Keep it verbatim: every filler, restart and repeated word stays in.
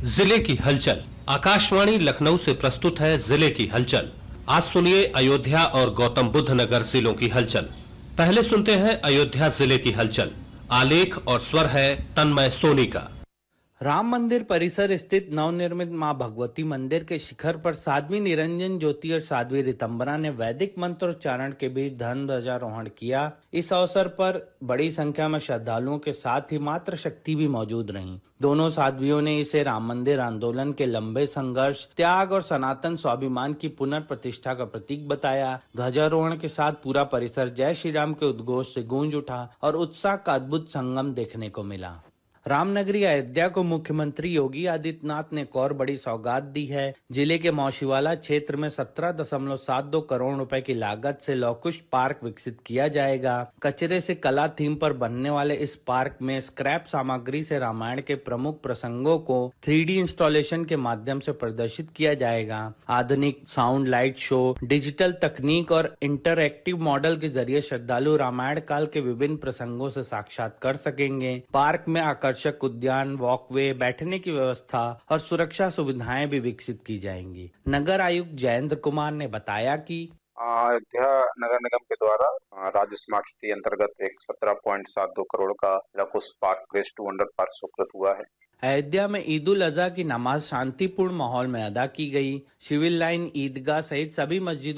जिले की हलचल। आकाशवाणी लखनऊ से प्रस्तुत है जिले की हलचल। आज सुनिए अयोध्या और गौतम बुद्ध नगर जिलों की हलचल। पहले सुनते हैं अयोध्या जिले की हलचल। आलेख और स्वर है तन्मय सोनी का। राम मंदिर परिसर स्थित नवनिर्मित मां भगवती मंदिर के शिखर पर साध्वी निरंजन ज्योति और साध्वी रितंबरा ने वैदिक मंत्रोच्चारण के बीच धर्म ध्वजारोहण किया। इस अवसर पर बड़ी संख्या में श्रद्धालुओं के साथ ही मातृ शक्ति भी मौजूद रहीं। दोनों साध्वियों ने इसे राम मंदिर आंदोलन के लंबे संघर्ष, त्याग और सनातन स्वाभिमान की पुनर्प्रतिष्ठा का प्रतीक बताया। ध्वजारोहण के साथ पूरा परिसर जय श्री राम के उद्घोष से गूंज उठा और उत्साह का अद्भुत संगम देखने को मिला। रामनगरी अयोध्या को मुख्यमंत्री योगी आदित्यनाथ ने एक और बड़ी सौगात दी है। जिले के मौशीवाला क्षेत्र में सत्रह दशमलव सात दो करोड़ रुपए की लागत से लौकुश पार्क विकसित किया जाएगा। कचरे से कला थीम पर बनने वाले इस पार्क में स्क्रैप सामग्री से रामायण के प्रमुख प्रसंगों को थ्री डी इंस्टॉलेशन के माध्यम से प्रदर्शित किया जाएगा। आधुनिक साउंड लाइट शो, डिजिटल तकनीक और इंटरएक्टिव मॉडल के जरिए श्रद्धालु रामायण काल के विभिन्न प्रसंगों से साक्षात कर सकेंगे। पार्क में आकर्षक दर्शक उद्यान, वॉकवे, बैठने की व्यवस्था और सुरक्षा सुविधाएं भी विकसित की जाएंगी। नगर आयुक्त जयेंद्र कुमार ने बताया कि अयोध्या नगर निगम के द्वारा राज्य स्मार्ट सिटी अंतर्गत एक सत्रह पॉइंट सात दो करोड़ का Lakush park place to wonder park स्वीकृत हुआ है। अयोध्या में ईद उल अजहा की नमाज शांतिपूर्ण माहौल में अदा की गई। सिविल लाइन, ईदगाह सहित सभी मस्जिदों